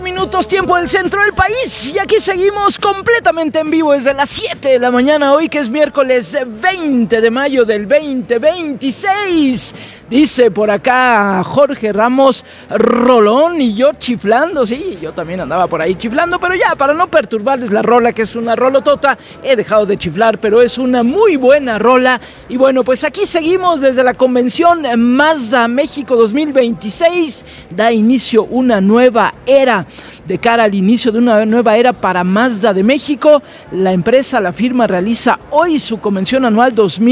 minutos, tiempo del centro del país. Y aquí seguimos completamente en vivo desde las 7 de la mañana, hoy que es miércoles 20 de mayo del 2026. Dice por acá Jorge Ramos, rolón, y yo chiflando. Sí, yo también andaba por ahí chiflando, pero ya, para no perturbarles la rola, que es una rolotota, he dejado de chiflar, pero es una muy buena rola. Y bueno, pues aquí seguimos desde la convención Mazda México 2026. Da inicio una nueva era. De cara al inicio de una nueva era para Mazda de México, la empresa, la firma, realiza hoy su convención anual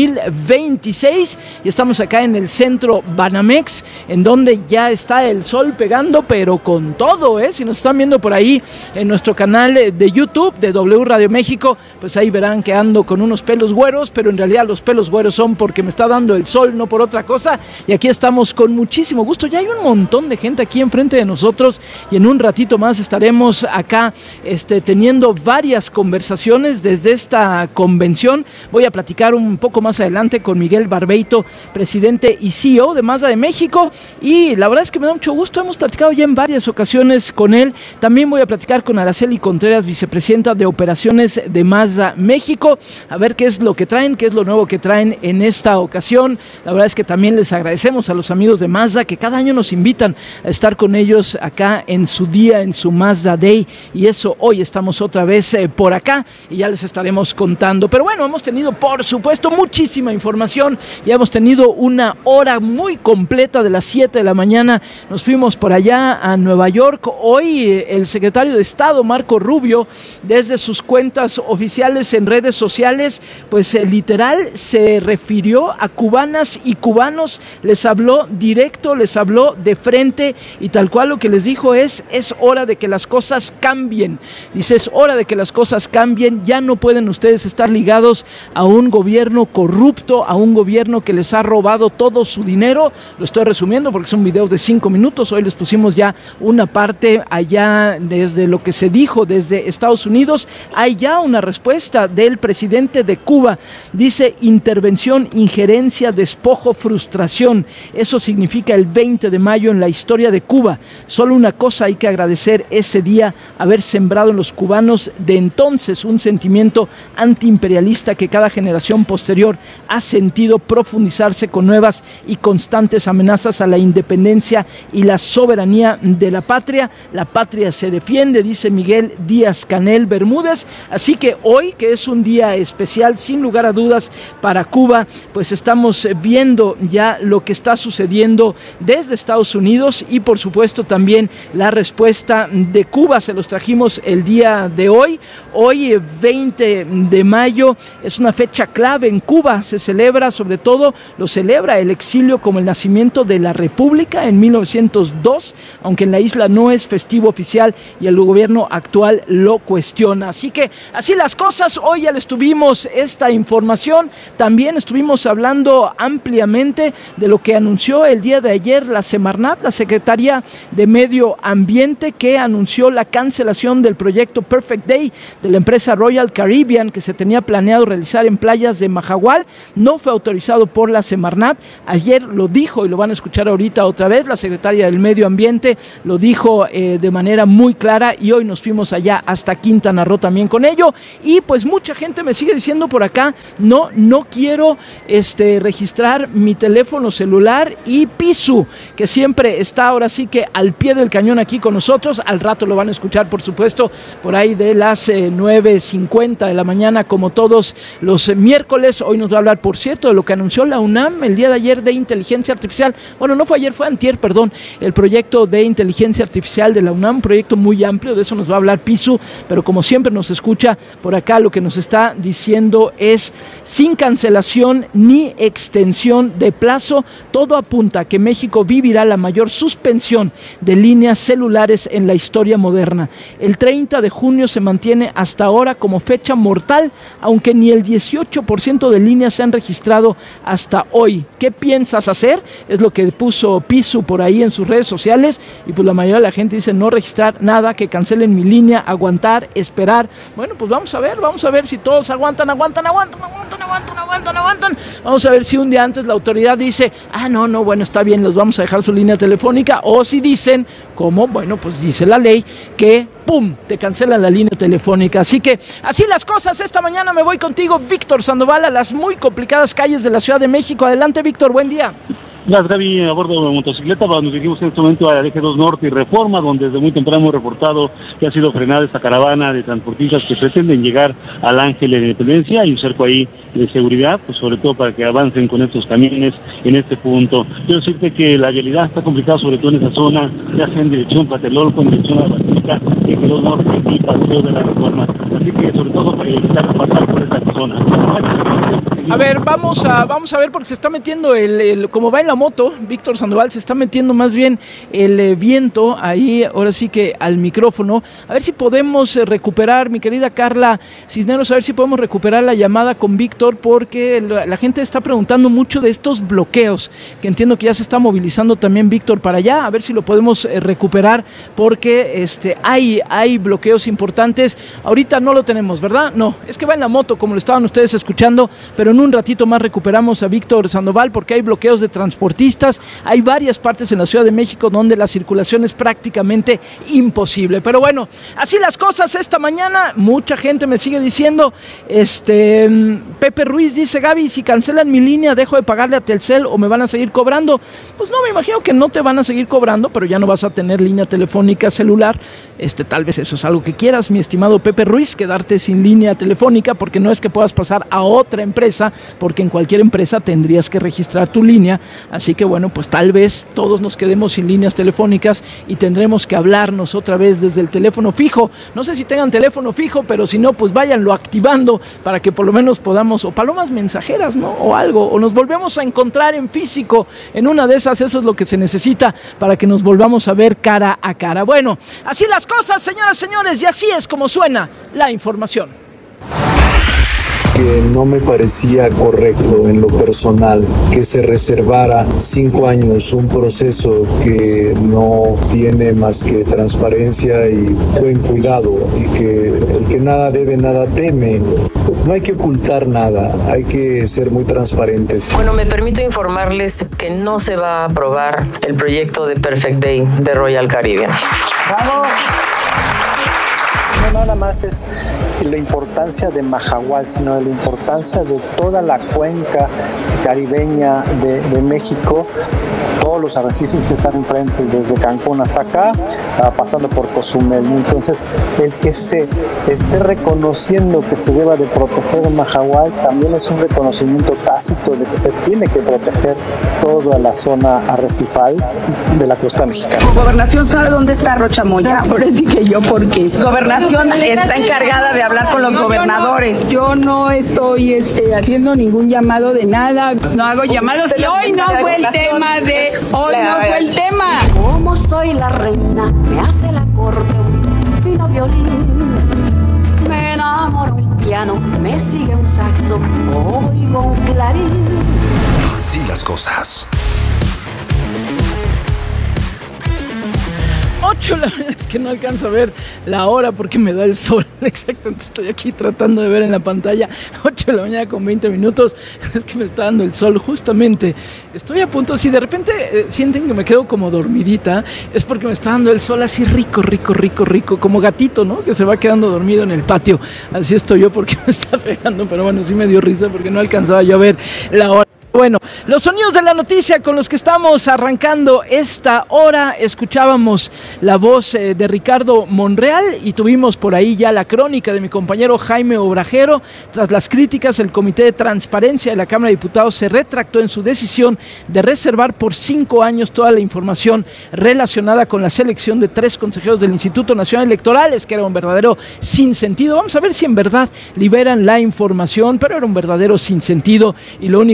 2026 y estamos acá en el centro Banamex, en donde ya está el sol pegando, pero con todo, ¿eh? Si nos están viendo por ahí en nuestro canal de YouTube de W Radio México, pues ahí verán que ando con unos pelos güeros, pero en realidad los pelos güeros son porque me está dando el sol, no por otra cosa. Y aquí estamos con muchísimo gusto. Ya hay un montón de gente aquí enfrente de nosotros y en un ratito más estaremos acá teniendo varias conversaciones desde esta convención. Voy a platicar un poco más adelante con Miguel Barbeito, presidente y CEO de Mazda de México, y la verdad es que me da mucho gusto. Hemos platicado ya en varias ocasiones con él. También voy a platicar con Araceli Contreras, vicepresidenta de operaciones de Mazda México, a ver qué es lo que traen, qué es lo nuevo que traen en esta ocasión. La verdad es que también les agradecemos a los amigos de Mazda que cada año nos invitan a estar con ellos acá en su día, en su Mazda Day, y eso hoy estamos otra vez por acá y ya les estaremos contando. Pero bueno, hemos tenido por supuesto muchísima información, ya hemos tenido una hora muy completa. De las 7 de la mañana nos fuimos por allá a Nueva York. Hoy el secretario de Estado, Marco Rubio, desde sus cuentas oficiales en redes sociales, pues literal se refirió a cubanas y cubanos, les habló directo, les habló de frente y tal cual lo que les dijo es hora de que las cosas cambien. Dice, es hora de que las cosas cambien, ya no pueden ustedes estar ligados a un gobierno corrupto, a un gobierno que les ha robado todo su dinero. Lo estoy resumiendo porque es un video de 5 minutos, hoy les pusimos ya una parte allá desde lo que se dijo desde Estados Unidos. Hay ya una respuesta del presidente de Cuba, dice: intervención, injerencia, despojo, frustración. Eso significa el 20 de mayo en la historia de Cuba. Solo una cosa hay que agradecer ese día: haber sembrado en los cubanos de entonces un sentimiento antiimperialista que cada generación posterior ha sentido profundizarse con nuevas y constantes amenazas a la independencia y la soberanía de la patria. La patria se defiende, dice Miguel Díaz-Canel Bermúdez. Así que hoy, que es un día especial sin lugar a dudas para Cuba, pues estamos viendo ya lo que está sucediendo desde Estados Unidos y por supuesto también la respuesta de Cuba. Se los trajimos el día de hoy. Hoy 20 de mayo es una fecha clave en Cuba. Se celebra, sobre todo lo celebra el exilio como el nacimiento de la República en 1902, aunque en la isla no es festivo oficial y el gobierno actual lo cuestiona. Así que así las cosas. Hoy ya les tuvimos esta información. También estuvimos hablando ampliamente de lo que anunció el día de ayer la Semarnat, la Secretaría de Medio Ambiente, que anunció la cancelación del proyecto Perfect Day de la empresa Royal Caribbean, que se tenía planeado realizar en playas de Majahual. No fue autorizado por la Semarnat. Ayer lo dijo, y lo van a escuchar ahorita otra vez, la Secretaria del Medio Ambiente lo dijo de manera muy clara, y hoy nos fuimos allá hasta Quintana Roo también con ello. Y pues mucha gente me sigue diciendo por acá, no quiero registrar mi teléfono celular, y Pisu, que siempre está ahora sí que al pie del cañón aquí con nosotros. Al rato lo van a escuchar, por supuesto, por ahí de las 9:50 de la mañana, como todos los miércoles. Hoy nos va a hablar, por cierto, de lo que anunció la UNAM el día de ayer de inteligencia artificial. Bueno, no fue ayer, fue antier, perdón. El proyecto de inteligencia artificial de la UNAM, un proyecto muy amplio, de eso nos va a hablar Pisu, pero como siempre nos escucha por acá, lo que nos está diciendo es: sin cancelación ni extensión de plazo, todo apunta a que México vivirá la mayor suspensión de líneas celulares en la historia moderna. El 30 de junio se mantiene hasta ahora como fecha mortal, aunque ni el 18% de líneas se han registrado hasta hoy. ¿Qué piensa cosas a hacer, es lo que puso Pisu por ahí en sus redes sociales, y pues la mayoría de la gente dice no registrar nada, que cancelen mi línea, aguantar, esperar. Bueno, pues vamos a ver si todos aguantan. Vamos a ver si un día antes la autoridad dice, no, bueno, está bien, los vamos a dejar su línea telefónica, o si dicen, como, bueno, pues dice la ley, que ¡pum!, te cancelan la línea telefónica. Así que, así las cosas, esta mañana me voy contigo, Víctor Sandoval, a las muy complicadas calles de la Ciudad de México. Adelante, Víctor, buen día. Las Gaby, a bordo de motocicleta, nos dirigimos en este momento al Eje 2 Norte y Reforma, donde desde muy temprano hemos reportado que ha sido frenada esta caravana de transportistas que pretenden llegar al Ángel de la Independencia. Hay un cerco ahí de seguridad, pues sobre todo para que avancen con estos camiones en este punto. Quiero decirte que la vialidad está complicada, sobre todo en esa zona, ya sea en dirección Tlatelolco, en dirección a la Basílica, Eje 2 Norte y Paseo de la Reforma. Así que sobre todo para evitar pasar por esta zona. A ver, vamos a ver, porque se está metiendo como va en la moto, Víctor Sandoval, se está metiendo más bien el viento ahí, ahora sí que al micrófono. A ver si podemos recuperar, mi querida Carla Cisneros, a ver si podemos recuperar la llamada con Víctor, porque la gente está preguntando mucho de estos bloqueos, que entiendo que ya se está movilizando también Víctor para allá, a ver si lo podemos recuperar, porque hay bloqueos importantes. Ahorita no lo tenemos, ¿verdad? No, es que va en la moto, como lo estaban ustedes escuchando, pero en un ratito más recuperamos a Víctor Sandoval, porque hay bloqueos de transportistas, hay varias partes en la Ciudad de México donde la circulación es prácticamente imposible. Pero bueno, así las cosas esta mañana. Mucha gente me sigue diciendo, Pepe Ruiz dice, Gaby, si cancelan mi línea, dejo de pagarle a Telcel o me van a seguir cobrando. Pues no, me imagino que no te van a seguir cobrando, pero ya no vas a tener línea telefónica celular. Tal vez eso es algo que quieras, mi estimado Pepe Ruiz, quedarte sin línea telefónica, porque no es que puedas pasar a otra empresa, porque en cualquier empresa tendrías que registrar tu línea. Así que bueno, pues tal vez todos nos quedemos sin líneas telefónicas y tendremos que hablarnos otra vez desde el teléfono fijo. No sé si tengan teléfono fijo, pero si no, pues váyanlo activando para que por lo menos podamos, o palomas mensajeras, ¿no? O algo, o nos volvemos a encontrar en físico. En una de esas, eso es lo que se necesita para que nos volvamos a ver cara a cara. Bueno, así las cosas, señoras, señores, y así es como suena la información. Que no me parecía correcto en lo personal que se reservara 5 años un proceso que no tiene más que transparencia y buen cuidado, y que el que nada debe, nada teme. No hay que ocultar nada, hay que ser muy transparentes. Bueno, me permito informarles que no se va a aprobar el proyecto de Perfect Day de Royal Caribbean. ¡Bravo! No nada más es la importancia de Mahahual, sino la importancia de toda la cuenca caribeña de México, todos los arrecifes que están enfrente, desde Cancún hasta acá, pasando por Cozumel. Entonces, el que se esté reconociendo que se deba de proteger Mahahual también es un reconocimiento tácito de que se tiene que proteger toda la zona arrecifal de la costa mexicana. Gobernación sabe dónde está Rocha Moya. Ahora sí que yo, porque Gobernación está encargada de hablar con los gobernadores. Yo no estoy haciendo ningún llamado de nada. No hago llamados. Y hoy no fue el tema Hoy no fue el tema. Como soy la reina, me hace la corte un fino violín. Me enamoro el piano, me sigue un saxo, oigo un clarín. Así las cosas. 8, es que no alcanzo a ver la hora porque me da el sol. Exactamente, estoy aquí tratando de ver en la pantalla. 8 de la mañana con 20 minutos. Es que me está dando el sol justamente. Estoy a punto, si de repente sienten que me quedo como dormidita, es porque me está dando el sol así rico, como gatito, ¿no? Que se va quedando dormido en el patio. Así estoy yo porque me está pegando, pero bueno, sí me dio risa porque no alcanzaba yo a ver la hora. Bueno, los sonidos de la noticia con los que estamos arrancando esta hora. Escuchábamos la voz de Ricardo Monreal y tuvimos por ahí ya la crónica de mi compañero Jaime Obrajero. Tras las críticas, el Comité de Transparencia de la Cámara de Diputados se retractó en su decisión de reservar por 5 años toda la información relacionada con la selección de 3 consejeros del Instituto Nacional Electoral. Es que era un verdadero sinsentido. Vamos a ver si en verdad liberan la información, pero era un verdadero sinsentido y lo único que hace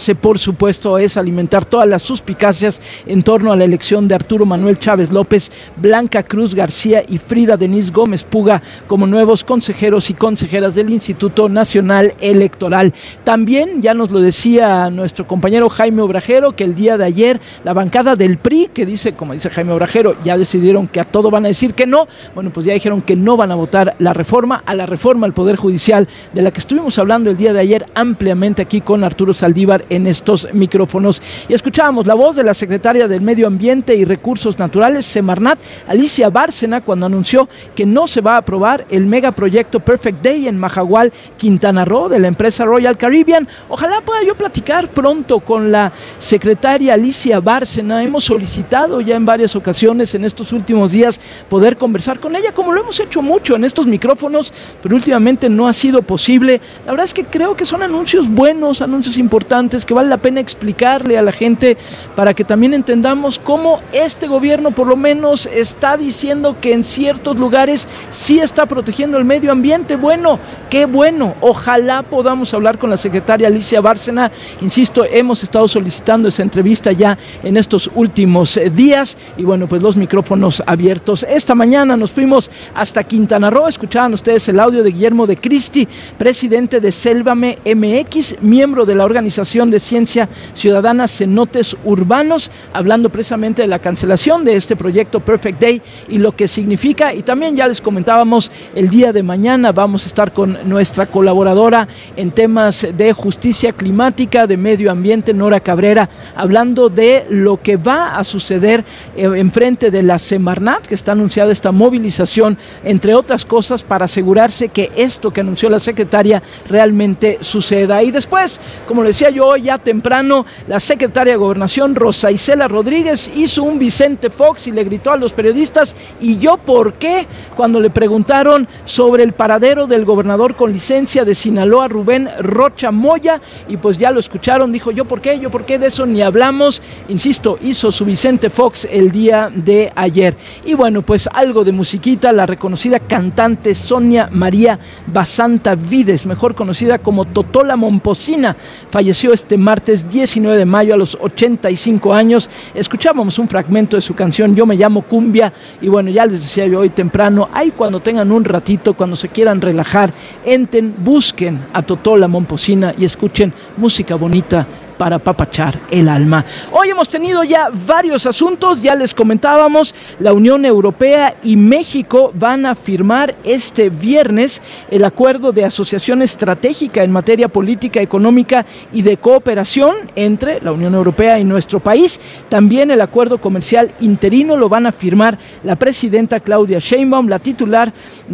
hace, por supuesto, es alimentar todas las suspicacias en torno a la elección de Arturo Manuel Chávez López, Blanca Cruz García y Frida Denise Gómez Puga como nuevos consejeros y consejeras del Instituto Nacional Electoral. También, ya nos lo decía nuestro compañero Jaime Obrajero, que el día de ayer la bancada del PRI, que dice, como dice Jaime Obrajero, ya decidieron que a todo van a decir que no, bueno, pues ya dijeron que no van a votar a la reforma al Poder Judicial, de la que estuvimos hablando el día de ayer ampliamente aquí con Arturo Saldívar en estos micrófonos. Y escuchábamos la voz de la secretaria del Medio Ambiente y Recursos Naturales, Semarnat, Alicia Bárcena, cuando anunció que no se va a aprobar el megaproyecto Perfect Day en Mahahual, Quintana Roo, de la empresa Royal Caribbean. Ojalá pueda yo platicar pronto con la secretaria Alicia Bárcena. Hemos solicitado ya en varias ocasiones en estos últimos días poder conversar con ella, como lo hemos hecho mucho en estos micrófonos, pero últimamente no ha sido posible. La verdad es que creo que son anuncios buenos, anuncios importantes, que vale la pena explicarle a la gente para que también entendamos cómo este gobierno por lo menos está diciendo que en ciertos lugares sí está protegiendo el medio ambiente. Bueno, qué bueno, ojalá podamos hablar con la secretaria Alicia Bárcena. Insisto, hemos estado solicitando esa entrevista ya en estos últimos días y bueno, pues los micrófonos abiertos. Esta mañana nos fuimos hasta Quintana Roo. Escuchaban ustedes el audio de Guillermo de Cristi, presidente de Sélvame MX, miembro de la Organización de Ciencia Ciudadana Cenotes Urbanos, hablando precisamente de la cancelación de este proyecto Perfect Day y lo que significa. Y también ya les comentábamos, el día de mañana vamos a estar con nuestra colaboradora en temas de justicia climática, de medio ambiente, Nora Cabrera, hablando de lo que va a suceder en frente de la Semarnat, que está anunciada esta movilización, entre otras cosas, para asegurarse que esto que anunció la secretaria realmente suceda. Y después, como le decía yo hoy ya temprano, la secretaria de Gobernación, Rosa Isela Rodríguez, hizo un Vicente Fox y le gritó a los periodistas: ¿y yo por qué? Cuando le preguntaron sobre el paradero del gobernador con licencia de Sinaloa, Rubén Rocha Moya, y pues ya lo escucharon, dijo: ¿yo por qué? De eso ni hablamos. Insisto, hizo su Vicente Fox el día de ayer. Y bueno, pues algo de musiquita. La reconocida cantante Sonia María Basanta Vides, mejor conocida como Totola Momposina, falleció este martes 19 de mayo a los 85 años. Escuchábamos un fragmento de su canción Yo me llamo Cumbia. Y bueno, ya les decía yo hoy temprano, ahí cuando tengan un ratito, cuando se quieran relajar, entren, busquen a Totola Momposina y escuchen música bonita para apapachar el alma. Hoy hemos tenido ya varios asuntos, ya les comentábamos, la Unión Europea y México van a firmar este viernes el acuerdo de asociación estratégica en materia política, económica y de cooperación entre la Unión Europea y nuestro país. También el acuerdo comercial interino lo van a firmar la presidenta Claudia Sheinbaum, la titular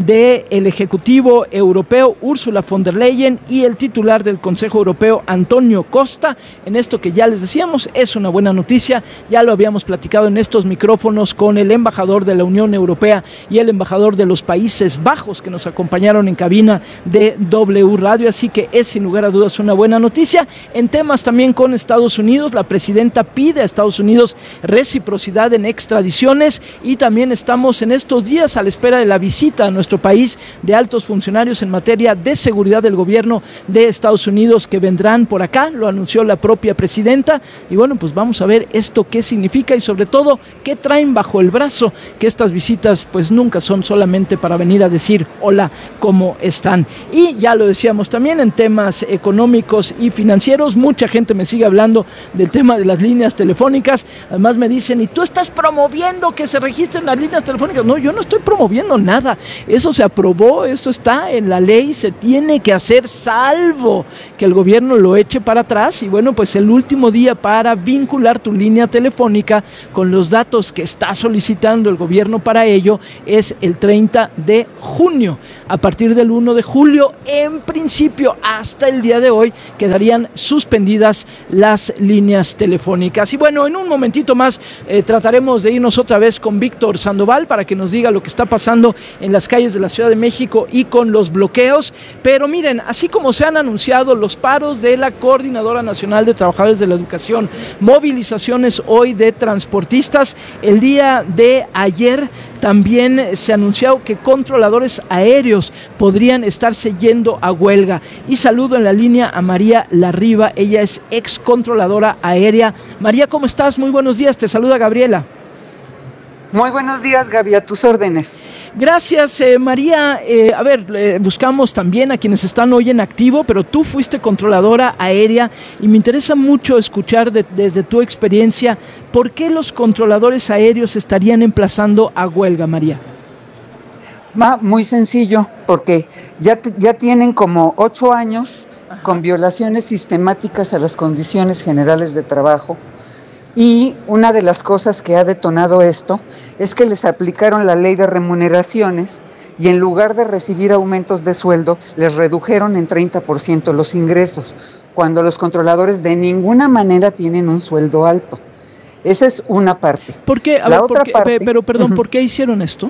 del Ejecutivo Europeo Ursula von der Leyen y el titular del Consejo Europeo Antonio Costa. En esto que ya les decíamos, es una buena noticia, ya lo habíamos platicado en estos micrófonos con el embajador de la Unión Europea y el embajador de los Países Bajos que nos acompañaron en cabina de W Radio, así que es sin lugar a dudas una buena noticia. En temas también con Estados Unidos, la presidenta pide a Estados Unidos reciprocidad en extradiciones y también estamos en estos días a la espera de la visita a nuestro país de altos funcionarios en materia de seguridad del gobierno de Estados Unidos que vendrán por acá, lo anunció la propia presidenta, y bueno, pues vamos a ver esto qué significa y sobre todo qué traen bajo el brazo, que estas visitas pues nunca son solamente para venir a decir hola, ¿cómo están? Y ya lo decíamos también en temas económicos y financieros, mucha gente me sigue hablando del tema de las líneas telefónicas, además me dicen: ¿y tú estás promoviendo que se registren las líneas telefónicas? No, yo no estoy promoviendo nada, eso se aprobó, eso está en la ley, se tiene que hacer salvo que el gobierno lo eche para atrás. Y bueno, pues el último día para vincular tu línea telefónica con los datos que está solicitando el gobierno para ello es el 30 de junio. A partir del 1 de julio, en principio, hasta el día de hoy, quedarían suspendidas las líneas telefónicas. Y bueno, en un momentito más trataremos de irnos otra vez con Víctor Sandoval para que nos diga lo que está pasando en las calles de la Ciudad de México y con los bloqueos. Pero miren, así como se han anunciado los paros de la Coordinadora Nacional Nacional de Trabajadores de la Educación. Movilizaciones hoy de transportistas. El día de ayer también se anunció que controladores aéreos podrían estarse yendo a huelga. Y saludo en la línea a María Larriba, ella es ex controladora aérea. María, ¿cómo estás? Muy buenos días, te saluda Gabriela. Muy buenos días, Gaby, a tus órdenes. Gracias, María. Buscamos también a quienes están hoy en activo, pero tú fuiste controladora aérea y me interesa mucho escuchar desde tu experiencia, ¿por qué los controladores aéreos estarían emplazando a huelga, María? Muy sencillo, porque ya tienen como 8 años con violaciones sistemáticas a las condiciones generales de trabajo. Y una de las cosas que ha detonado esto es que les aplicaron la ley de remuneraciones y en lugar de recibir aumentos de sueldo, les redujeron en 30% los ingresos, cuando los controladores de ninguna manera tienen un sueldo alto. Esa es una parte. ¿Por qué? ¿Por qué hicieron esto?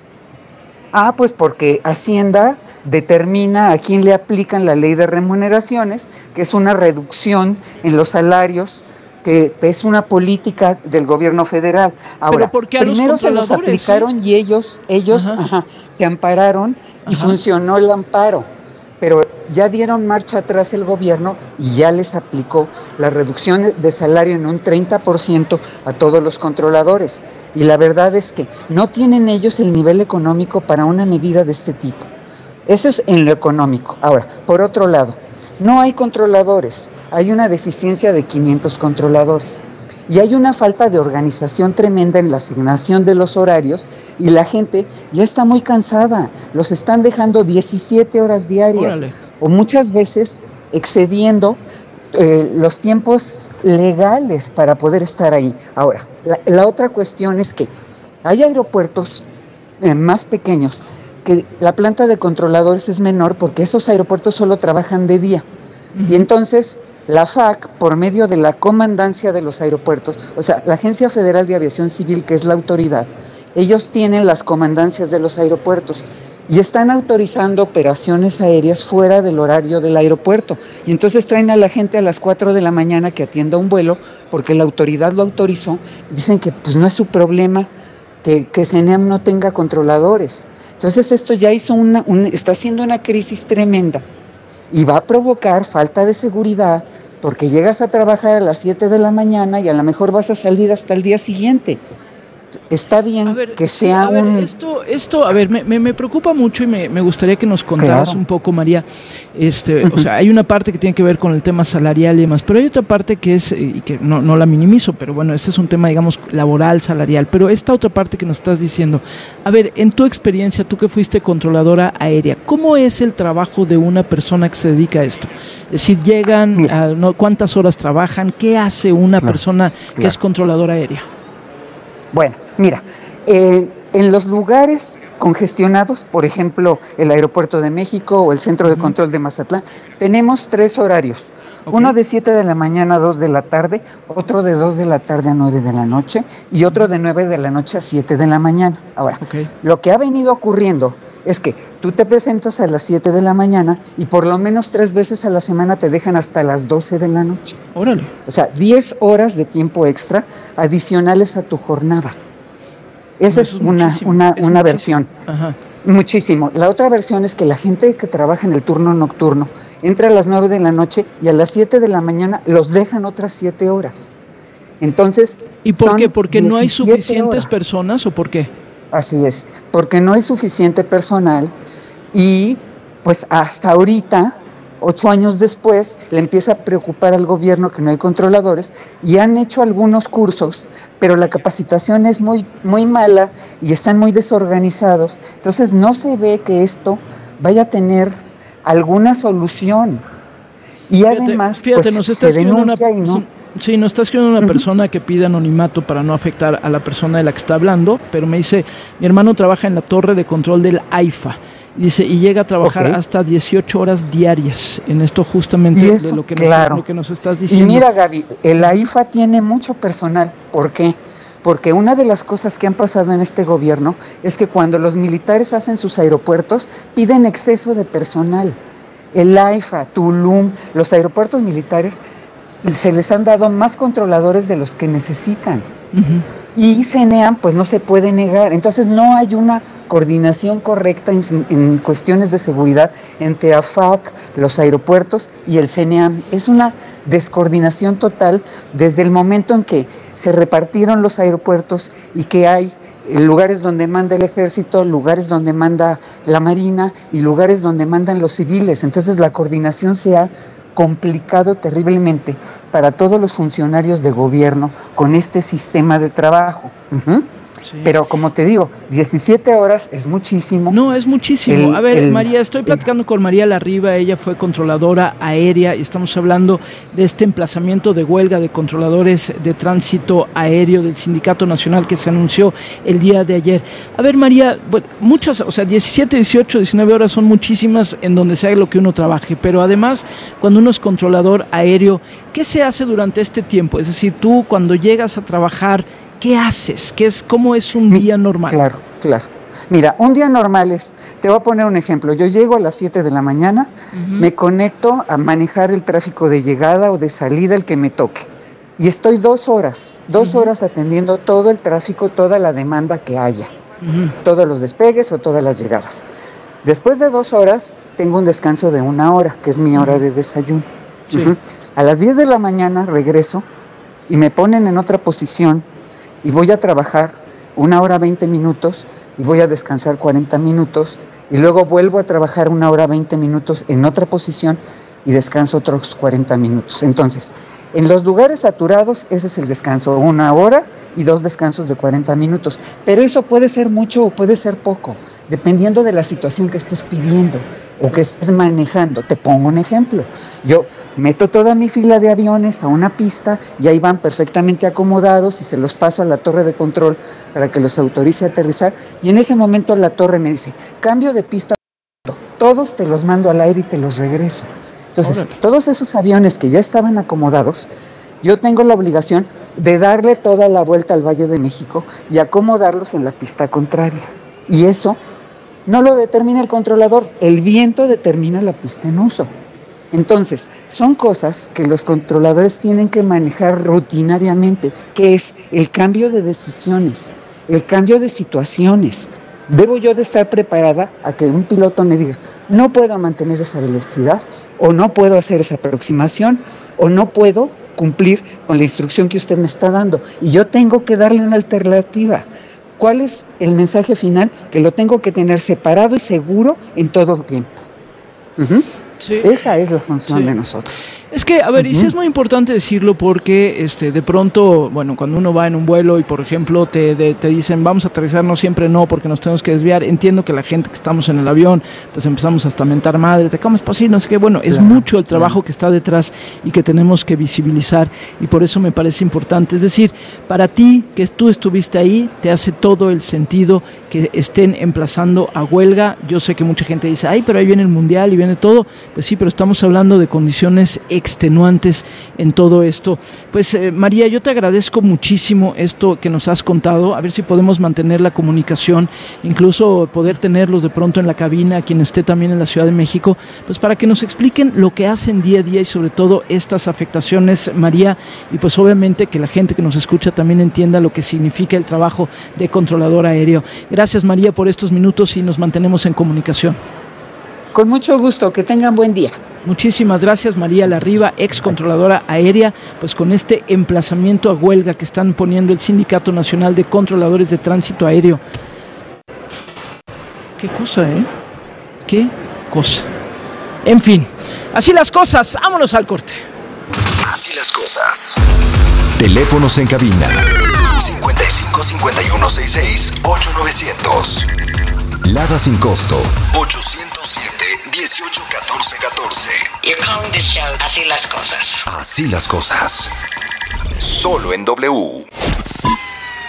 Pues porque Hacienda determina a quién le aplican la ley de remuneraciones, que es una reducción en los salarios, que es una política del gobierno federal. Ahora, primero se los aplicaron, ¿sí? Y ellos se ampararon y funcionó el amparo, pero ya dieron marcha atrás el gobierno y ya les aplicó la reducción de salario en un 30% a todos los controladores. Y la verdad es que no tienen ellos el nivel económico para una medida de este tipo. Eso es en lo económico. Ahora, por otro lado, no hay controladores, hay una deficiencia de 500 controladores y hay una falta de organización tremenda en la asignación de los horarios y la gente ya está muy cansada, los están dejando 17 horas diarias. ¡Órale! O muchas veces excediendo los tiempos legales para poder estar ahí. Ahora, la otra cuestión es que hay aeropuertos más pequeños que la planta de controladores es menor porque esos aeropuertos solo trabajan de día. Y entonces la FAC, por medio de la comandancia de los aeropuertos, o sea, la Agencia Federal de Aviación Civil, que es la autoridad, ellos tienen las comandancias de los aeropuertos y están autorizando operaciones aéreas fuera del horario del aeropuerto. Y entonces traen a la gente a las 4 de la mañana que atienda un vuelo porque la autoridad lo autorizó y dicen que pues no es su problema que CENEAM no tenga controladores. Entonces esto ya está haciendo una crisis tremenda y va a provocar falta de seguridad porque llegas a trabajar a las 7 de la mañana y a lo mejor vas a salir hasta el día siguiente. Está bien que sea me preocupa mucho y me gustaría que nos contaras un poco, María. O sea, hay una parte que tiene que ver con el tema salarial y demás, pero hay otra parte que es, y que no la minimizo, pero bueno, este es un tema, digamos, laboral, salarial, pero esta otra parte que nos estás diciendo, en tu experiencia, tú que fuiste controladora aérea, ¿cómo es el trabajo de una persona que se dedica a esto? Es decir, llegan, ¿cuántas horas trabajan? ¿Qué hace una persona que es controladora aérea? Bueno, mira, en los lugares congestionados, por ejemplo, el Aeropuerto de México o el Centro de Control de Mazatlán, tenemos 3 horarios. Uno de 7 de la mañana a 2 de la tarde, otro de 2 de la tarde a 9 de la noche y otro de 9 de la noche a 7 de la mañana. Ahora, lo que ha venido ocurriendo es que tú te presentas a las 7 de la mañana y por lo menos 3 veces a la semana te dejan hasta las 12 de la noche. ¡Órale! O sea, 10 horas de tiempo extra adicionales a tu jornada. Esa es una versión. Ajá. Muchísimo. La otra versión es que la gente que trabaja en el turno nocturno entra a las 9 de la noche y a las 7 de la mañana los dejan otras 7 horas. Entonces, ¿y por qué? ¿Porque no hay suficientes personas o por qué? Así es, porque no hay suficiente personal y pues hasta ahorita, 8 años después, le empieza a preocupar al gobierno que no hay controladores y han hecho algunos cursos, pero la capacitación es muy, muy mala y están muy desorganizados. Entonces no se ve que esto vaya a tener alguna solución. Y además, nos está denuncia y no... Sí, nos está escribiendo una persona que pide anonimato para no afectar a la persona de la que está hablando, pero me dice, mi hermano trabaja en la torre de control del AIFA. Dice, y llega a trabajar hasta 18 horas diarias en esto justamente de lo que nos estás diciendo. Y mira, Gaby, el AIFA tiene mucho personal. ¿Por qué? Porque una de las cosas que han pasado en este gobierno es que cuando los militares hacen sus aeropuertos, piden exceso de personal. El AIFA, Tulum, los aeropuertos militares se les han dado más controladores de los que necesitan. Y CENEAM pues no se puede negar. Entonces no hay una coordinación correcta en cuestiones de seguridad entre AFAC, los aeropuertos y el CENEAM. Es una descoordinación total desde el momento en que se repartieron los aeropuertos y que hay lugares donde manda el ejército, lugares donde manda la marina y lugares donde mandan los civiles. Entonces la coordinación se ha complicado terriblemente para todos los funcionarios de gobierno con este sistema de trabajo. Sí. Pero como te digo, 17 horas es muchísimo. No, es muchísimo. María, estoy platicando con María Larriba, ella fue controladora aérea y estamos hablando de este emplazamiento de huelga de controladores de tránsito aéreo del Sindicato Nacional que se anunció el día de ayer. A ver, María, bueno, 17, 18, 19 horas son muchísimas en donde sea lo que uno trabaje, pero además, cuando uno es controlador aéreo, ¿qué se hace durante este tiempo? Es decir, tú cuando llegas a trabajar, ¿qué haces? ¿Cómo es un día normal? Claro. Mira, un día normal te voy a poner un ejemplo. Yo llego a las 7 de la mañana, me conecto a manejar el tráfico de llegada o de salida, el que me toque. Y estoy 2 horas atendiendo todo el tráfico, toda la demanda que haya. Todos los despegues o todas las llegadas. Después de 2 horas, tengo un descanso de 1 hora, que es mi hora de desayuno. Sí. A las 10 de la mañana regreso y me ponen en otra posición y voy a trabajar 1 hora 20 minutos y voy a descansar 40 minutos y luego vuelvo a trabajar 1 hora 20 minutos en otra posición y descanso otros 40 minutos. Entonces, en los lugares saturados, ese es el descanso, 1 hora y 2 descansos de 40 minutos. Pero eso puede ser mucho o puede ser poco, dependiendo de la situación que estés pidiendo o que estés manejando. Te pongo un ejemplo. Yo meto toda mi fila de aviones a una pista y ahí van perfectamente acomodados y se los paso a la torre de control para que los autorice a aterrizar. Y en ese momento la torre me dice, cambio de pista, todos te los mando al aire y te los regreso. Entonces, todos esos aviones que ya estaban acomodados, yo tengo la obligación de darle toda la vuelta al Valle de México y acomodarlos en la pista contraria. Y eso no lo determina el controlador, el viento determina la pista en uso. Entonces, son cosas que los controladores tienen que manejar rutinariamente, que es el cambio de decisiones, el cambio de situaciones. Debo yo de estar preparada a que un piloto me diga, no puedo mantener esa velocidad, o no puedo hacer esa aproximación, o no puedo cumplir con la instrucción que usted me está dando. Y yo tengo que darle una alternativa. ¿Cuál es el mensaje final? Que lo tengo que tener separado y seguro en todo el tiempo. Sí. Esa es la función de nosotros. Es que, a ver, y sí es muy importante decirlo porque de pronto, bueno, cuando uno va en un vuelo y, por ejemplo, te dicen vamos a aterrizar, no siempre no, porque nos tenemos que desviar. Entiendo que la gente que estamos en el avión, pues empezamos hasta a mentar madres, de cómo es posible, no sé qué. Bueno, es mucho el trabajo que está detrás y que tenemos que visibilizar y por eso me parece importante. Es decir, para ti, que tú estuviste ahí, te hace todo el sentido que estén emplazando a huelga. Yo sé que mucha gente dice, ay, pero ahí viene el mundial y viene todo. Pues sí, pero estamos hablando de condiciones extenuantes en todo esto. Pues María, yo te agradezco muchísimo esto que nos has contado, a ver si podemos mantener la comunicación, incluso poder tenerlos de pronto en la cabina, quien esté también en la Ciudad de México, pues para que nos expliquen lo que hacen día a día y sobre todo estas afectaciones, María, y pues obviamente que la gente que nos escucha también entienda lo que significa el trabajo de controlador aéreo. Gracias, María, por estos minutos y nos mantenemos en comunicación. Con mucho gusto, que tengan buen día. Muchísimas gracias, María Larriba, ex controladora aérea, pues con este emplazamiento a huelga que están poniendo el Sindicato Nacional de Controladores de Tránsito Aéreo. Qué cosa, Qué cosa. En fin, así las cosas, vámonos al corte. Así las cosas. Teléfonos en cabina 55 51 66 8900. Lada sin costo 807 18 14 14. You're calling this show Así las cosas. Así las cosas. Solo en W.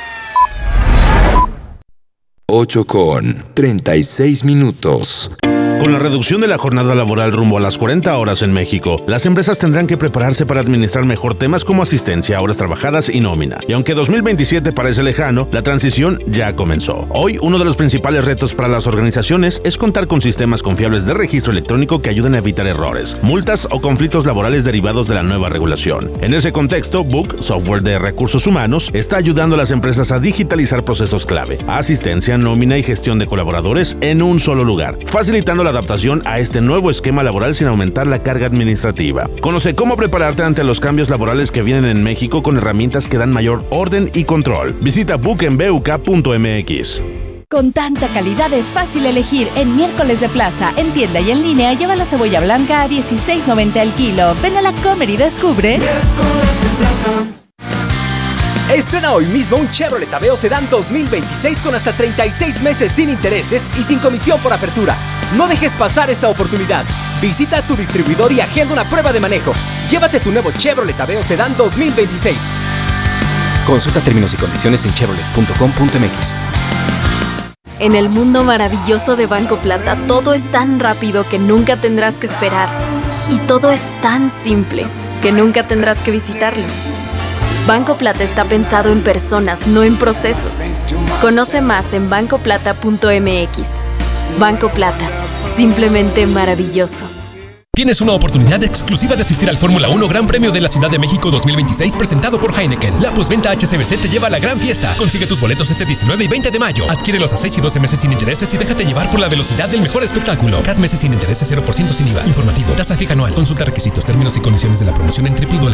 8:36. Con la reducción de la jornada laboral rumbo a las 40 horas en México, las empresas tendrán que prepararse para administrar mejor temas como asistencia, horas trabajadas y nómina. Y aunque 2027 parece lejano, la transición ya comenzó. Hoy, uno de los principales retos para las organizaciones es contar con sistemas confiables de registro electrónico que ayuden a evitar errores, multas o conflictos laborales derivados de la nueva regulación. En ese contexto, Book, software de recursos humanos, está ayudando a las empresas a digitalizar procesos clave, asistencia, nómina y gestión de colaboradores en un solo lugar, facilitando la adaptación a este nuevo esquema laboral sin aumentar la carga administrativa. Conoce cómo prepararte ante los cambios laborales que vienen en México con herramientas que dan mayor orden y control. Visita bookenbuk.mx. Con tanta calidad es fácil elegir. En Miércoles de Plaza, en tienda y en línea, lleva la cebolla blanca a $16.90 el kilo. Ven a la Comer y descubre. Miércoles de Plaza. Estrena hoy mismo un Chevrolet Aveo Sedán 2026 con hasta 36 meses sin intereses y sin comisión por apertura. No dejes pasar esta oportunidad. Visita tu distribuidor y agenda una prueba de manejo. Llévate tu nuevo Chevrolet Aveo Sedán 2026. Consulta términos y condiciones en chevrolet.com.mx. En el mundo maravilloso de Banco Plata, todo es tan rápido que nunca tendrás que esperar. Y todo es tan simple que nunca tendrás que visitarlo. Banco Plata está pensado en personas, no en procesos. Conoce más en bancoplata.mx. Banco Plata, simplemente maravilloso. Tienes una oportunidad exclusiva de asistir al Fórmula 1 Gran Premio de la Ciudad de México 2026 presentado por Heineken. La postventa HSBC te lleva a la gran fiesta. Consigue tus boletos este 19 y 20 de mayo. Adquiérelos a 6 y 12 meses sin intereses y déjate llevar por la velocidad del mejor espectáculo. CAT meses sin intereses, 0% sin IVA. Informativo. Tasa fija anual. Consulta requisitos, términos y condiciones de la promoción en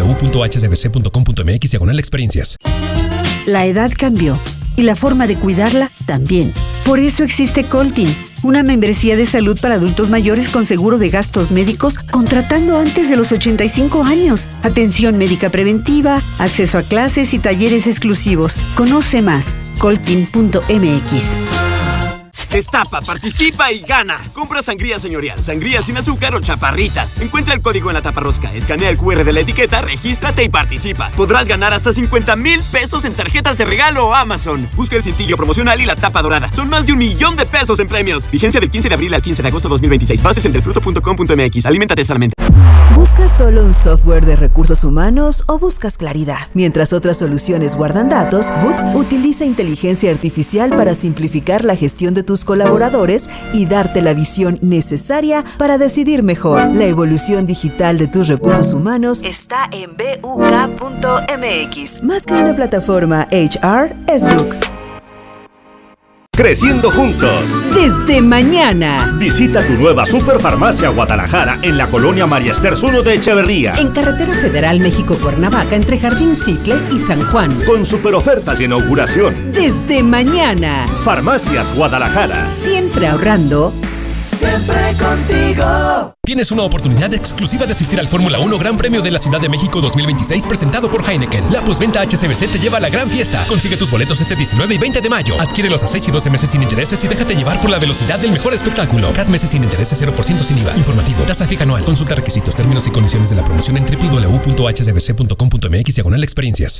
www.hsbc.com.mx/experiencias. La edad cambió y la forma de cuidarla también. Por eso existe Coltin, una membresía de salud para adultos mayores con seguro de gastos médicos contratando antes de los 85 años. Atención médica preventiva, acceso a clases y talleres exclusivos. Conoce más, coltin.mx. Destapa, participa y gana. Compra sangría señorial, sangría sin azúcar o chaparritas. Encuentra el código en la taparrosca, escanea el QR de la etiqueta, regístrate y participa. Podrás ganar hasta 50,000 pesos en tarjetas de regalo o Amazon. Busca el cintillo promocional y la tapa dorada. Son más de 1 millón de pesos en premios. Vigencia del 15 de abril al 15 de agosto 2026. Bases en delfruto.com.mx. Aliméntate sanamente. ¿Buscas solo un software de recursos humanos o buscas claridad? Mientras otras soluciones guardan datos, Book utiliza inteligencia artificial para simplificar la gestión de tus colaboradores y darte la visión necesaria para decidir mejor. La evolución digital de tus recursos humanos está en buk.mx. Más que una plataforma HR, es Book. Creciendo juntos. Desde mañana. Visita tu nueva Superfarmacia Guadalajara en la colonia María Esther Zuno de Echeverría. En Carretera Federal México-Cuernavaca entre Jardín Cicle y San Juan. Con super ofertas de inauguración. Desde mañana. Farmacias Guadalajara. Siempre ahorrando. Siempre contigo. Tienes una oportunidad exclusiva de asistir al Fórmula 1 Gran Premio de la Ciudad de México 2026 presentado por Heineken. La postventa HSBC te lleva a la gran fiesta. Consigue tus boletos este 19 y 20 de mayo. Adquiérelos a 6 y 12 meses sin intereses y déjate llevar por la velocidad del mejor espectáculo. CAT meses sin intereses, 0% sin IVA. Informativo. Tasa fija anual. Consulta requisitos, términos y condiciones de la promoción en www.hsbc.com.mx/experiencias.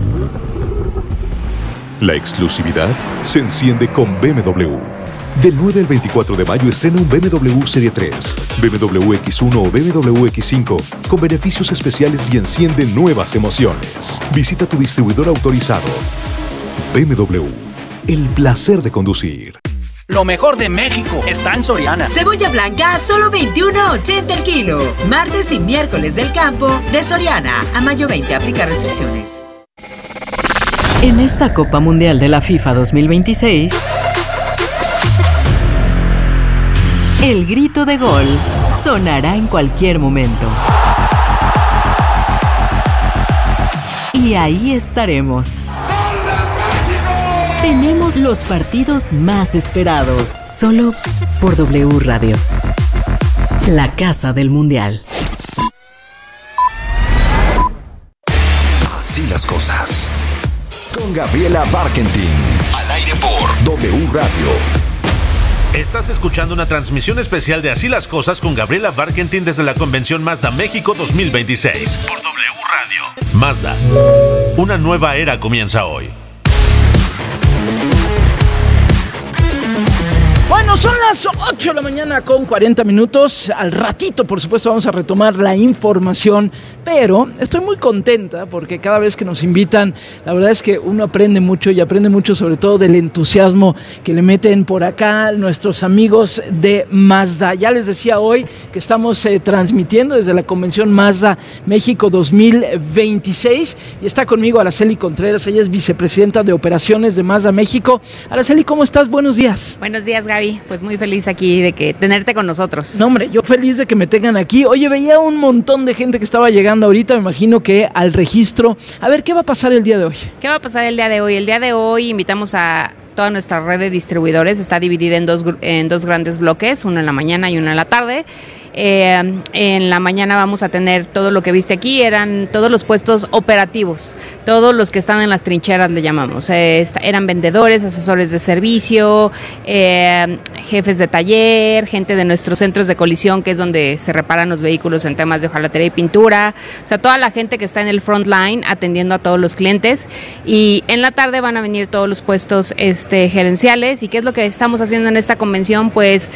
La exclusividad se enciende con BMW. Del 9 al 24 de mayo estrena un BMW Serie 3, BMW X1 o BMW X5 con beneficios especiales y enciende nuevas emociones. Visita tu distribuidor autorizado. BMW, el placer de conducir. Lo mejor de México está en Soriana. Cebolla blanca a solo $21.80 el kilo. Martes y miércoles del campo de Soriana. A mayo 20 aplica restricciones. En esta Copa Mundial de la FIFA 2026... el grito de gol sonará en cualquier momento. Y ahí estaremos. Tenemos los partidos más esperados, solo por W Radio. La casa del Mundial. Así las cosas. Con Gabriela Barkentin. Al aire por W Radio. Estás escuchando una transmisión especial de Así las Cosas con Gabriela Barkentin desde la Convención Mazda México 2026 por W Radio. Mazda, una nueva era comienza hoy. Bueno, Bueno, son las 8 de la mañana con 40 minutos. Al ratito, por supuesto, vamos a retomar la información, pero estoy muy contenta porque cada vez que nos invitan, la verdad es que uno aprende mucho y aprende mucho sobre todo del entusiasmo que le meten por acá nuestros amigos de Mazda. Ya les decía hoy que estamos transmitiendo desde la convención Mazda México 2026 y está conmigo Araceli Contreras, ella es vicepresidenta de operaciones de Mazda México. Araceli, ¿cómo estás? Buenos días. Buenos días, Gaby. Pues muy feliz aquí de que tenerte con nosotros. No, hombre, yo feliz de que me tengan aquí. Oye, veía un montón de gente que estaba llegando ahorita, me imagino que al registro. A ver, ¿qué va a pasar el día de hoy? ¿Qué va a pasar el día de hoy? El día de hoy invitamos a toda nuestra red de distribuidores, está dividida en dos grandes bloques, uno en la mañana y uno en la tarde. En la mañana vamos a tener todo lo que viste aquí, eran todos los puestos operativos, todos los que están en las trincheras le llamamos, eran vendedores, asesores de servicio, jefes de taller, gente de nuestros centros de colisión, que es donde se reparan los vehículos en temas de hojalatería y pintura, o sea, toda la gente que está en el front line atendiendo a todos los clientes. Y en la tarde van a venir todos los puestos gerenciales. ¿Y qué es lo que estamos haciendo en esta convención? Pues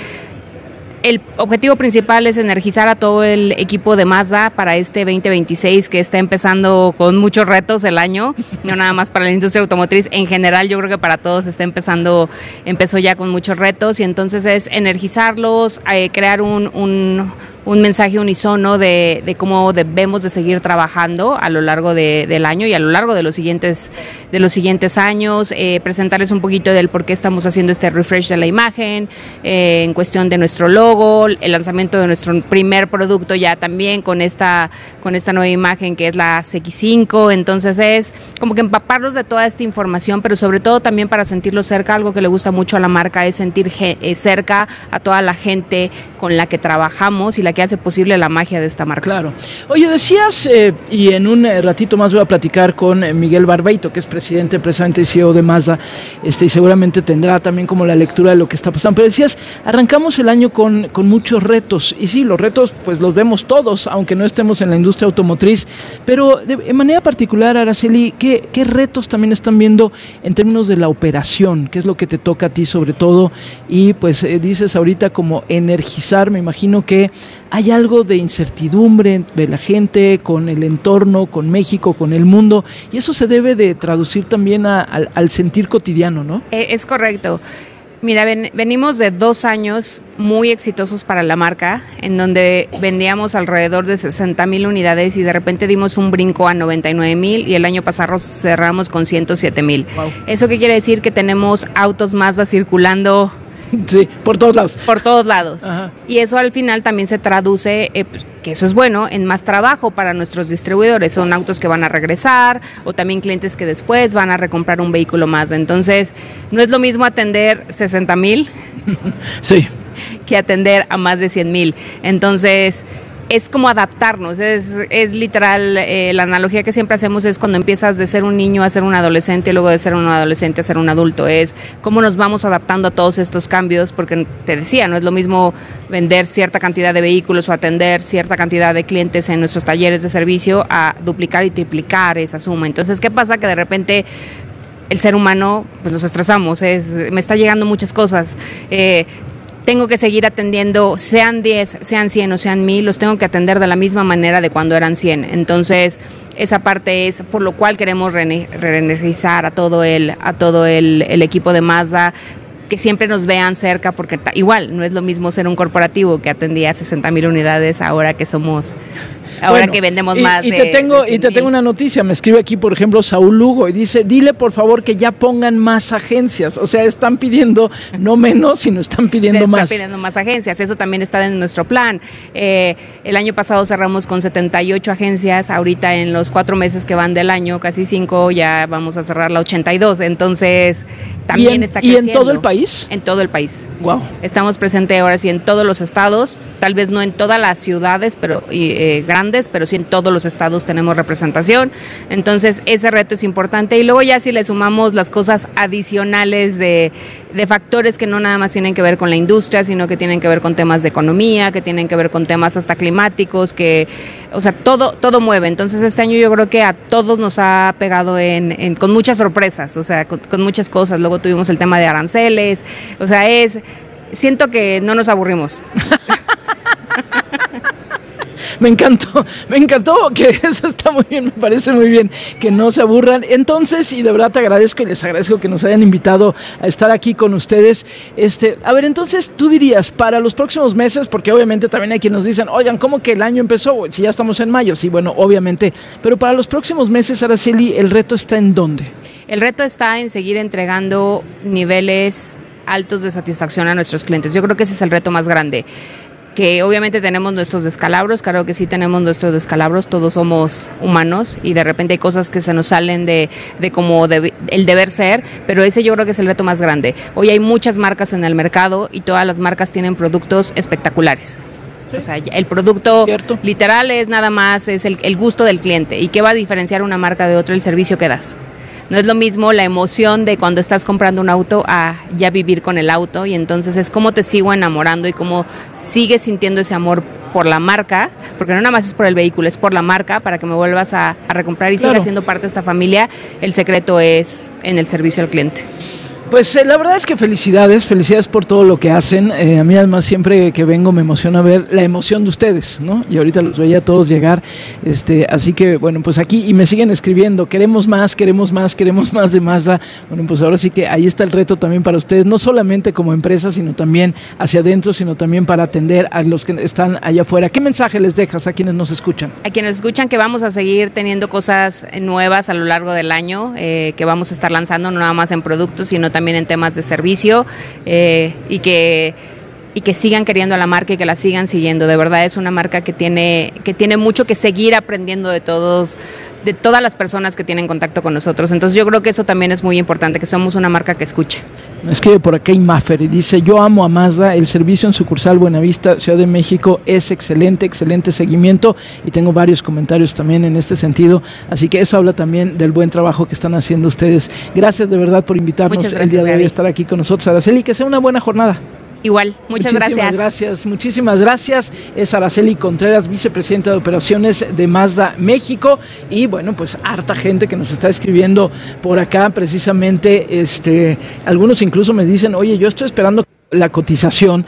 el objetivo principal es energizar a todo el equipo de Mazda para este 2026 que está empezando con muchos retos el año, no nada más para la industria automotriz, en general yo creo que para todos empezó ya con muchos retos, y entonces es energizarlos, crear un mensaje unisono de cómo debemos de seguir trabajando a lo largo del año y a lo largo de los siguientes años, presentarles un poquito del por qué estamos haciendo este refresh de la imagen, en cuestión de nuestro logo, el lanzamiento de nuestro primer producto ya también con esta nueva imagen que es la CX5, entonces es como que empaparlos de toda esta información, pero sobre todo también para sentirlos cerca. Algo que le gusta mucho a la marca es sentir cerca a toda la gente con la que trabajamos y la que hace posible la magia de esta marca. Claro. Oye, decías, y en un ratito más voy a platicar con Miguel Barbeito, que es presidente, precisamente CEO de Mazda, y seguramente tendrá también como la lectura de lo que está pasando. Pero decías, arrancamos el año con muchos retos, y sí, los retos pues los vemos todos, aunque no estemos en la industria automotriz, pero de manera particular, Araceli, ¿qué retos también están viendo en términos de la operación? ¿Qué es lo que te toca a ti sobre todo? Y pues dices ahorita como energizar, me imagino que hay algo de incertidumbre de la gente con el entorno, con México, con el mundo, y eso se debe de traducir también al sentir cotidiano, ¿no? Es correcto. Mira, venimos de 2 años muy exitosos para la marca, en donde vendíamos alrededor de 60,000 unidades y de repente dimos un brinco a 99,000 y el año pasado cerramos con 107,000. Wow. ¿Eso qué quiere decir? Que tenemos autos Mazda circulando. Sí, por todos lados. Por todos lados. Ajá. Y eso al final también se traduce, que eso es bueno, en más trabajo para nuestros distribuidores. Son autos que van a regresar o también clientes que después van a recomprar un vehículo más. Entonces, no es lo mismo atender 60,000 sí, que atender a más de 100,000. Entonces, es como adaptarnos, es literal, la analogía que siempre hacemos es cuando empiezas de ser un niño a ser un adolescente y luego de ser un adolescente a ser un adulto, es cómo nos vamos adaptando a todos estos cambios, porque te decía, no es lo mismo vender cierta cantidad de vehículos o atender cierta cantidad de clientes en nuestros talleres de servicio a duplicar y triplicar esa suma. Entonces, ¿qué pasa? Que de repente el ser humano, pues nos estresamos, me está llegando muchas cosas, tengo que seguir atendiendo, sean 10, sean 100 o sean 1000, los tengo que atender de la misma manera de cuando eran 100. Entonces, esa parte es por lo cual queremos reenergizar a todo el equipo de Mazda, que siempre nos vean cerca, porque igual no es lo mismo ser un corporativo que atendía 60,000 unidades ahora que somos... Ahora que vendemos más te tengo una noticia, me escribe aquí por ejemplo Saúl Lugo y dice, dile por favor que ya pongan más agencias, o sea, están pidiendo no menos, sino están pidiendo más. Están pidiendo más agencias, eso también está en nuestro plan. El año pasado cerramos con 78 agencias, ahorita en los 4 meses que van del año, casi 5, ya vamos a cerrar la 82, entonces también está creciendo. ¿Y en todo el país? En todo el país. Wow. Estamos presentes ahora sí en todos los estados, tal vez no en todas las ciudades, pero grandes, pero sí en todos los estados tenemos representación. Entonces ese reto es importante, y luego ya si le sumamos las cosas adicionales de factores que no nada más tienen que ver con la industria, sino que tienen que ver con temas de economía, que tienen que ver con temas hasta climáticos, o sea, todo mueve. Entonces este año yo creo que a todos nos ha pegado con muchas sorpresas, o sea, con muchas cosas. Luego tuvimos el tema de aranceles, o sea, siento que no nos aburrimos. Me encantó, que eso está muy bien, me parece muy bien, que no se aburran. Entonces, y de verdad te agradezco y les agradezco que nos hayan invitado a estar aquí con ustedes. A ver, entonces, tú dirías, para los próximos meses, porque obviamente también hay quienes nos dicen, oigan, ¿cómo que el año empezó? Si ya estamos en mayo, sí, bueno, obviamente, pero para los próximos meses, Araceli, ¿el reto está en dónde? El reto está en seguir entregando niveles altos de satisfacción a nuestros clientes. Yo creo que ese es el reto más grande. Que obviamente tenemos nuestros descalabros, claro que sí tenemos nuestros descalabros, todos somos humanos y de repente hay cosas que se nos salen de como el deber ser, pero ese yo creo que es el reto más grande. Hoy hay muchas marcas en el mercado y todas las marcas tienen productos espectaculares. Sí. O sea, el producto literal es nada más, es el gusto del cliente. ¿Y qué va a diferenciar una marca de otra? El servicio que das. No es lo mismo la emoción de cuando estás comprando un auto a ya vivir con el auto, y entonces es cómo te sigo enamorando y cómo sigues sintiendo ese amor por la marca, porque no nada más es por el vehículo, es por la marca, para que me vuelvas a recomprar y sigas siendo parte de esta familia. El secreto es en el servicio al cliente. Pues la verdad es que felicidades por todo lo que hacen. A mí además siempre que vengo me emociona ver la emoción de ustedes, ¿no? Y ahorita los veía a todos llegar, así que bueno, pues aquí, y me siguen escribiendo, queremos más de Mazda. Bueno, pues ahora sí que ahí está el reto también para ustedes, no solamente como empresa, sino también hacia adentro, sino también para atender a los que están allá afuera. ¿Qué mensaje les dejas a quienes nos escuchan? A quienes escuchan que vamos a seguir teniendo cosas nuevas a lo largo del año, que vamos a estar lanzando no nada más en productos, sino también en temas de servicio, y que sigan queriendo a la marca y que la sigan siguiendo. De verdad es una marca que tiene mucho que seguir aprendiendo de todas las personas que tienen contacto con nosotros. Entonces yo creo que eso también es muy importante, que somos una marca que escucha. Me escribe por acá Maffer y dice: yo amo a Mazda, el servicio en sucursal Buenavista, Ciudad de México es excelente seguimiento, y tengo varios comentarios también en este sentido, así que eso habla también del buen trabajo que están haciendo ustedes. Gracias de verdad por invitarnos el día de hoy a estar aquí con nosotros, Araceli, que sea una buena jornada. Igual, muchísimas gracias. Es Araceli Contreras, vicepresidenta de operaciones de Mazda México, y bueno, pues harta gente que nos está escribiendo por acá precisamente, algunos incluso me dicen, oye, yo estoy esperando la cotización,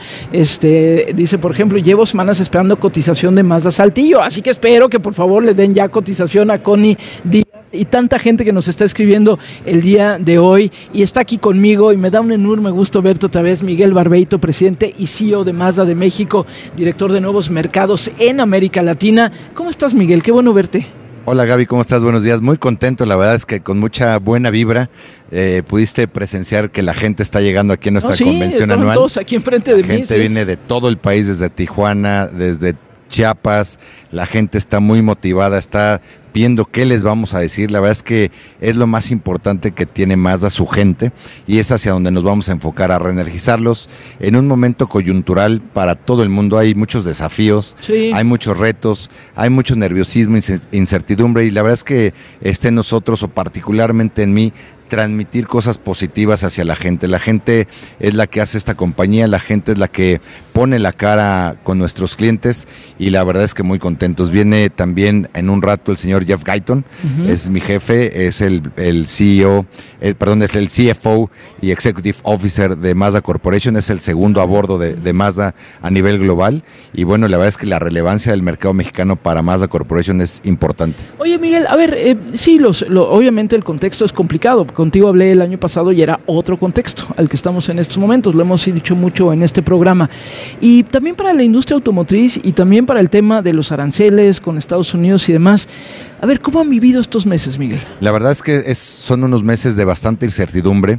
dice, por ejemplo, llevo semanas esperando cotización de Mazda Saltillo, así que espero que por favor le den ya cotización a Connie Díaz y tanta gente que nos está escribiendo el día de hoy, y está aquí conmigo, y me da un enorme gusto verte otra vez, Miguel Barbeito, presidente y CEO de Mazda de México, director de nuevos mercados en América Latina. ¿Cómo estás, Miguel? Qué bueno verte. Hola Gaby, ¿cómo estás? Buenos días. Muy contento, la verdad es que con mucha buena vibra pudiste presenciar que la gente está llegando aquí en nuestra convención anual. Todos aquí enfrente de mí. La gente viene de todo el país, desde Tijuana, desde Chiapas. La gente está muy motivada, está viendo qué les vamos a decir. La verdad es que es lo más importante que tiene Mazda, su gente, y es hacia donde nos vamos a enfocar, a reenergizarlos en un momento coyuntural para todo el mundo. Hay muchos desafíos, hay muchos retos, hay mucho nerviosismo, incertidumbre, y la verdad es que esté en nosotros, o particularmente en mí, transmitir cosas positivas hacia la gente. La gente es la que hace esta compañía, la gente es la que pone la cara con nuestros clientes, y la verdad es que muy contentos. Viene también en un rato el señor Jeff Guyton, es mi jefe, es el CEO, es el CFO y Executive Officer de Mazda Corporation, es el segundo a bordo de Mazda a nivel global, y bueno, la verdad es que la relevancia del mercado mexicano para Mazda Corporation es importante. Oye, Miguel, a ver, sí, obviamente el contexto es complicado. Contigo hablé el año pasado y era otro contexto al que estamos en estos momentos, lo hemos dicho mucho en este programa, y también para la industria automotriz y también para el tema de los aranceles con Estados Unidos y demás. A ver, ¿cómo han vivido estos meses, Miguel? La verdad es que son unos meses de bastante incertidumbre.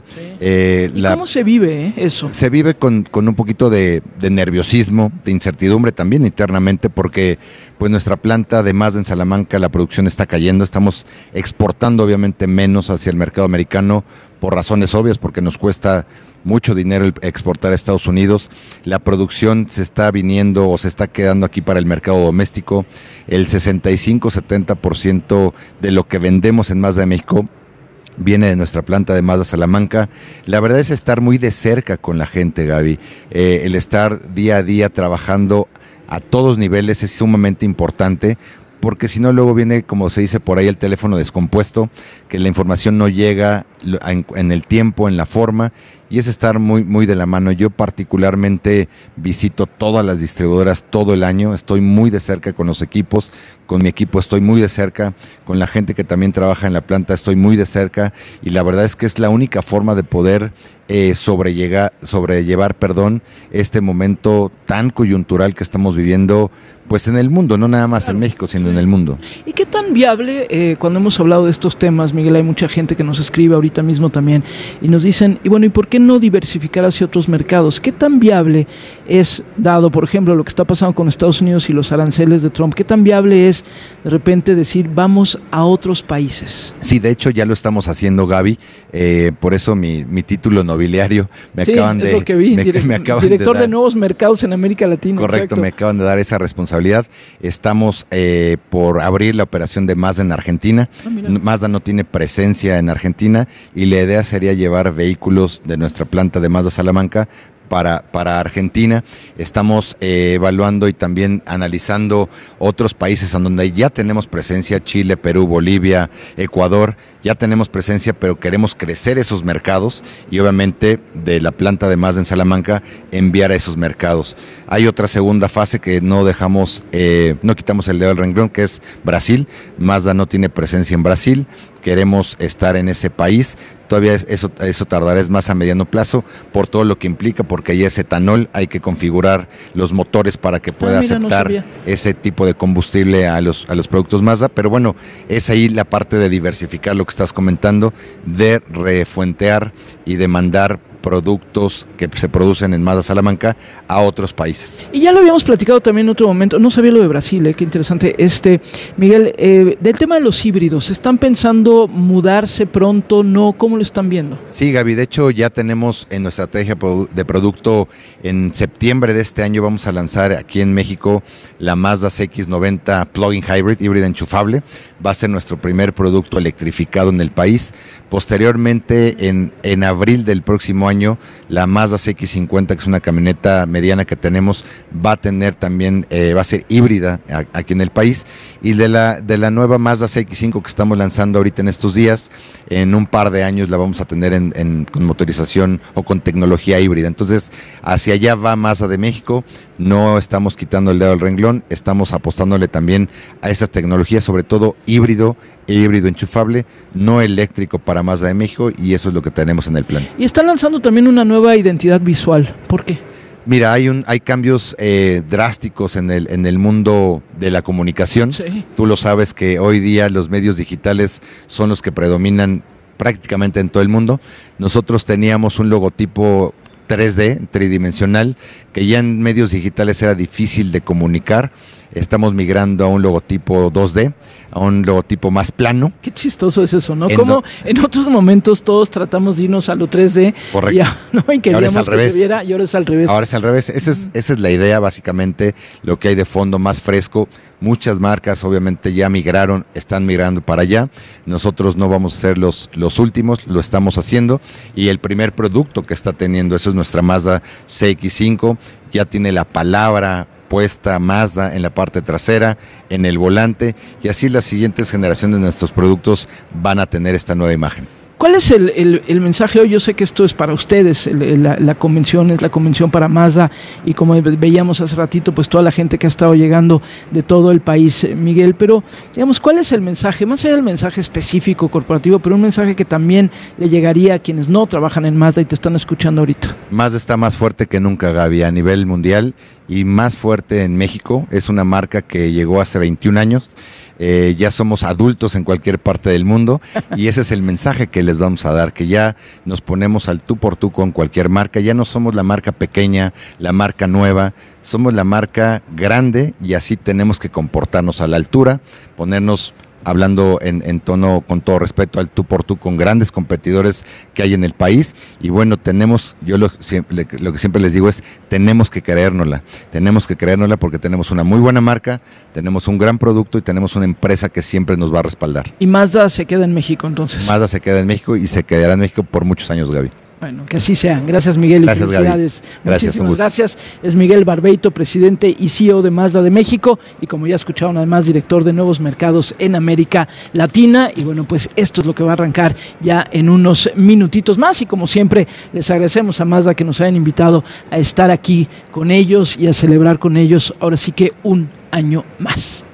¿Y cómo se vive eso? Se vive con un poquito de nerviosismo, de incertidumbre también internamente, porque pues nuestra planta de Mazda en Salamanca, la producción está cayendo. Estamos exportando obviamente menos hacia el mercado americano por razones obvias, porque nos cuesta mucho dinero exportar a Estados Unidos. La producción se está viniendo o se está quedando aquí para el mercado doméstico. El 65-70% de lo que vendemos en Mazda de México viene de nuestra planta de Mazda Salamanca. La verdad es estar muy de cerca con la gente, Gaby. El estar día a día trabajando a todos niveles es sumamente importante, porque si no luego viene, como se dice por ahí, el teléfono descompuesto, que la información no llega en el tiempo, en la forma, y es estar muy, muy de la mano. Yo particularmente visito todas las distribuidoras todo el año, estoy muy de cerca con los equipos, con mi equipo estoy muy de cerca, con la gente que también trabaja en la planta estoy muy de cerca, y la verdad es que es la única forma de poder sobrellevar este momento tan coyuntural que estamos viviendo pues en el mundo, no nada más en México, sino en el mundo. ¿Y qué tan viable, cuando hemos hablado de estos temas, Miguel, hay mucha gente que nos escribe ahorita mismo también y nos dicen, y bueno, ¿y por qué no diversificar hacia otros mercados? ¿Qué tan viable es, dado por ejemplo lo que está pasando con Estados Unidos y los aranceles de Trump, qué tan viable es de repente decir vamos a otros países? Sí, de hecho ya lo estamos haciendo, Gaby, por eso mi título nobiliario me acaban de... Sí, es lo que vi, director de nuevos mercados en América Latina. Correcto, exacto. Me acaban de dar esa responsabilidad. Estamos por abrir la operación de Mazda en Argentina. Mazda no tiene presencia en Argentina y la idea sería llevar vehículos de nuestra planta de Mazda Salamanca para Argentina. Estamos evaluando y también analizando otros países en donde ya tenemos presencia, Chile, Perú, Bolivia, Ecuador, ya tenemos presencia, pero queremos crecer esos mercados y obviamente de la planta de Mazda en Salamanca enviar a esos mercados. Hay otra segunda fase que no dejamos, no quitamos el dedo del renglón, que es Brasil. Mazda no tiene presencia en Brasil, queremos estar en ese país. Todavía eso tardará, es más a mediano plazo por todo lo que implica, porque ahí es etanol, hay que configurar los motores para que pueda aceptar ese tipo de combustible a los productos Mazda, pero bueno, es ahí la parte de diversificar lo que estás comentando, de refuentear y de mandar productos que se producen en Mazda Salamanca a otros países. Y ya lo habíamos platicado también en otro momento, no sabía lo de Brasil, qué interesante. Miguel, del tema de los híbridos, ¿están pensando mudarse pronto? ¿No? ¿Cómo lo están viendo? Sí, Gaby, de hecho ya tenemos en nuestra estrategia de producto, en septiembre de este año vamos a lanzar aquí en México la Mazda CX-90 Plug-in Hybrid, híbrida enchufable. Va a ser nuestro primer producto electrificado en el país. Posteriormente, en abril del próximo año, la Mazda CX-50, que es una camioneta mediana que tenemos, va a tener también, va a ser híbrida aquí en el país. Y de la nueva Mazda CX-5 que estamos lanzando ahorita en estos días, en un par de años la vamos a tener con motorización o con tecnología híbrida. Entonces, hacia allá va Mazda de México. No estamos quitando el dedo del renglón, estamos apostándole también a esas tecnologías, sobre todo híbrido e híbrido enchufable, no eléctrico para Mazda de México, y eso es lo que tenemos en el plan. Y están lanzando también una nueva identidad visual. ¿Por qué? Mira, hay cambios drásticos en el mundo de la comunicación. Sí. Tú lo sabes que hoy día los medios digitales son los que predominan prácticamente en todo el mundo. Nosotros teníamos un logotipo 3D, tridimensional, que ya en medios digitales era difícil de comunicar. Estamos migrando a un logotipo 2D, a un logotipo más plano. Qué chistoso es eso, ¿no? Como en otros momentos todos tratamos de irnos a lo 3D. Correcto. Y queríamos que se viera, y ahora es al revés. Ahora es al revés. Esa es la idea, básicamente, lo que hay de fondo más fresco. Muchas marcas obviamente ya migraron, están migrando para allá. Nosotros no vamos a ser los últimos, lo estamos haciendo. Y el primer producto que está teniendo, eso es nuestra Mazda CX-5, ya tiene la palabra puesta Mazda en la parte trasera, en el volante, y así las siguientes generaciones de nuestros productos van a tener esta nueva imagen. ¿Cuál es el mensaje hoy? Yo sé que esto es para ustedes, la convención es la convención para Mazda, y como veíamos hace ratito, pues toda la gente que ha estado llegando de todo el país, Miguel, pero digamos, ¿cuál es el mensaje? Más allá del mensaje específico corporativo, pero un mensaje que también le llegaría a quienes no trabajan en Mazda y te están escuchando ahorita. Mazda está más fuerte que nunca, Gaby, a nivel mundial, y más fuerte en México. Es una marca que llegó hace 21 años. Ya somos adultos en cualquier parte del mundo, y ese es el mensaje que les vamos a dar, que ya nos ponemos al tú por tú con cualquier marca. Ya no somos la marca pequeña, la marca nueva, somos la marca grande, y así tenemos que comportarnos a la altura, ponernos, hablando en tono con todo respeto, al tú por tú con grandes competidores que hay en el país. Y bueno, lo que siempre les digo es, tenemos que creérnosla porque tenemos una muy buena marca, tenemos un gran producto y tenemos una empresa que siempre nos va a respaldar. ¿Y Mazda se queda en México entonces? Mazda se queda en México y se quedará en México por muchos años, Gaby. Bueno, que así sea. Gracias, Miguel, y gracias, felicidades. Gaby. Muchísimas gracias. Es Miguel Barbeito, presidente y CEO de Mazda de México, y como ya escucharon, además director de nuevos mercados en América Latina. Y bueno, pues esto es lo que va a arrancar ya en unos minutitos más, y como siempre les agradecemos a Mazda que nos hayan invitado a estar aquí con ellos y a celebrar con ellos ahora sí que un año más.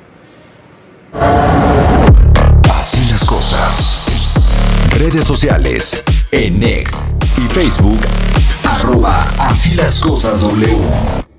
Así las cosas. Redes sociales en X y Facebook @Así las cosas W.